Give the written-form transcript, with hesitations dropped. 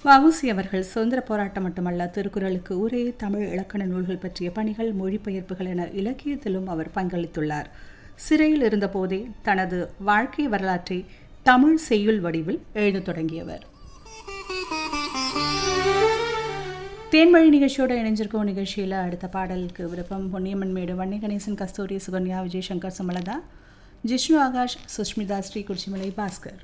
வ.உ.சி. அவர்கள் சுதந்திர போராட்டம் மட்டுமல்ல, திருக்குறளுக்கு உரை, தமிழ் இலக்கண நூல்கள் பற்றிய பணிகள், மொழிபெயர்ப்புகள் என இலக்கியத்திலும் அவர் பங்களித்துள்ளார். சிறையில் இருந்தபோதே தனது வாழ்க்கை வரலாற்றை தமிழ் செய்யுள் வடிவில் எழுதத் தொடங்கியவர். தேன்மொழி நிகழ்ச்சியோட இணைஞ்சிருக்கும் நிகழ்ச்சியில் அடுத்த பாடலுக்கு விருப்பம் பொன்னியம்மன் மேடு, வன்னி கணேசன், கஸ்தூரி, சுகன்யா, விஜய் சங்கர், சுமலதா, ஜிஷ்ணு, ஆகாஷ், சுஷ்மிதா, ஸ்ரீ, குறிச்சிமலை, பாஸ்கர்.